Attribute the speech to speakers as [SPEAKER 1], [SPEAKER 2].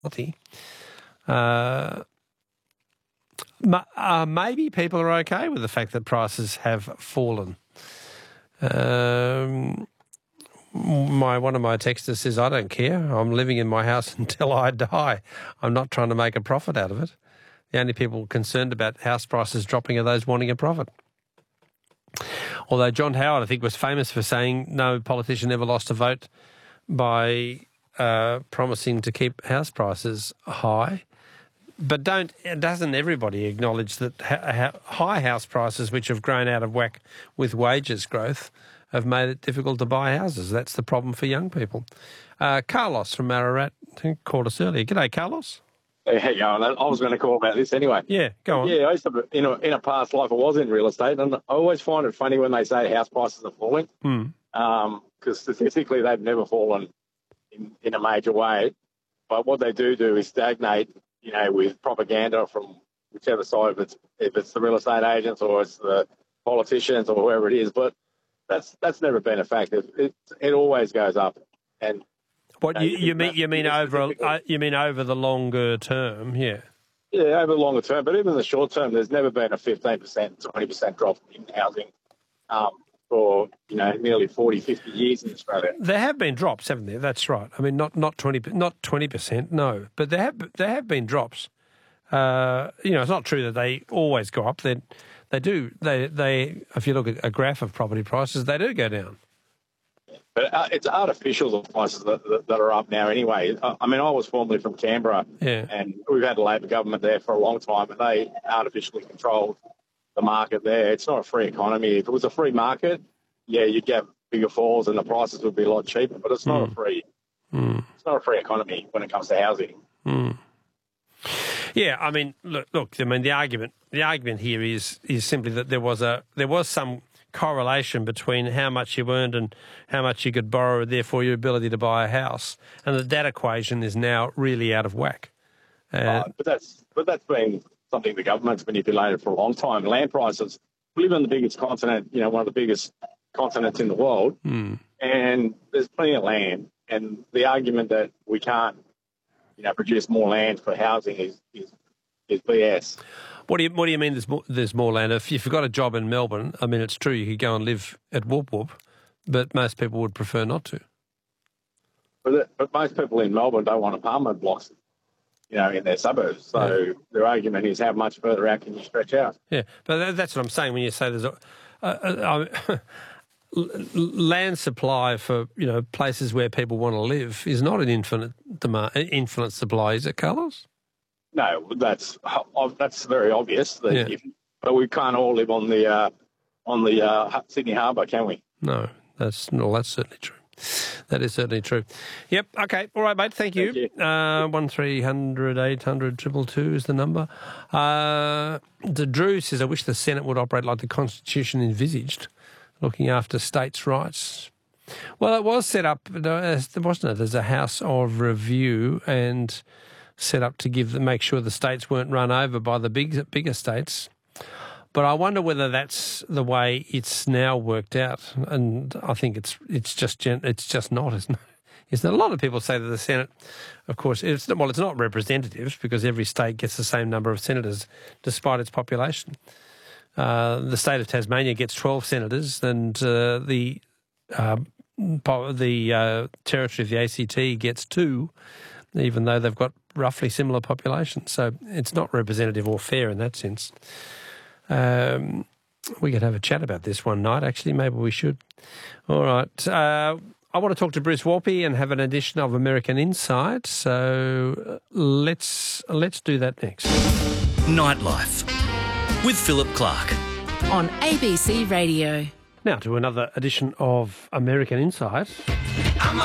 [SPEAKER 1] healthy. Maybe people are okay with the fact that prices have fallen. One of my texters says, I don't care. I'm living in my house until I die. I'm not trying to make a profit out of it. The only people concerned about house prices dropping are those wanting a profit. Although John Howard, I think, was famous for saying no politician ever lost a vote by promising to keep house prices high. But doesn't everybody acknowledge that high house prices, which have grown out of whack with wages growth, have made it difficult to buy houses? That's the problem for young people. Carlos from Ararat called us earlier. G'day, Carlos.
[SPEAKER 2] Hey, how you going? I was going to call about this anyway.
[SPEAKER 1] Yeah, go on.
[SPEAKER 2] Yeah, I used to, in a past life, I was in real estate, and I always find it funny when they say house prices are falling, because statistically they've never fallen in a major way. But what they do is stagnate, with propaganda from whichever side, if it's the real estate agents or it's the politicians or whoever it is. But that's never been a fact. It always goes up. And
[SPEAKER 1] what you mean over the longer term? Yeah.
[SPEAKER 2] Yeah, over the longer term, but even in the short term, there's never been a 15%, 20% drop in housing for nearly 40, 50 years in Australia.
[SPEAKER 1] There have been drops, haven't there? That's right. I mean, not 20%, no, but there have been drops. It's not true that they always go up. They do. They if you look at a graph of property prices, they do go down.
[SPEAKER 2] But it's artificial, the prices that are up now anyway. I mean, I was formerly from Canberra, and we've had a Labor government there for a long time, and they artificially controlled the market there. It's not a free economy. If it was a free market, you'd get bigger falls and the prices would be a lot cheaper, but it's not a free it's not a free economy when it comes to housing.
[SPEAKER 1] Yeah, I mean, look. I mean, the argument here is simply that there was some correlation between how much you earned and how much you could borrow, therefore your ability to buy a house, and that equation is now really out of whack.
[SPEAKER 2] But that's been something the government's manipulated for a long time. Land prices. We live on the biggest continent, one of the biggest continents in the world, and there's plenty of land. And the argument that we can't, produce more land for housing is BS.
[SPEAKER 1] What do you mean there's more land? If you've got a job in Melbourne, I mean, it's true you could go and live at Whoop Whoop, but most people would prefer not to.
[SPEAKER 2] But most people in Melbourne don't want apartment blocks, in their suburbs. So their argument is how much further out can you stretch out? Yeah,
[SPEAKER 1] but that's what I'm saying when you say there's land supply for, places where people want to live is not an infinite supply, is it, Carlos?
[SPEAKER 2] No, that's very obvious. But we can't all live on the Sydney Harbour, can we?
[SPEAKER 1] No, that's certainly true. That is certainly true. Yep. Okay. All right, mate. Thank you. 1300 800 222 is the number. Drew says, I wish the Senate would operate like the Constitution envisaged, looking after states' rights. Well, it was set up, wasn't it? There's a House of Review and set up to make sure the states weren't run over by the bigger states. But I wonder whether that's the way it's now worked out. And I think it's just not, isn't it? A lot of people say that the Senate, of course, it's not representative because every state gets the same number of senators despite its population. The state of Tasmania gets 12 senators, and the territory of the ACT gets 2, even though they've got roughly similar populations. So it's not representative or fair in that sense. We could have a chat about this one night, actually. Maybe we should. All right. I want to talk to Bruce Walpy and have an edition of American Insight. So let's do that next.
[SPEAKER 3] Nightlife with Philip Clark
[SPEAKER 4] on ABC Radio.
[SPEAKER 1] Now to another edition of American Insight.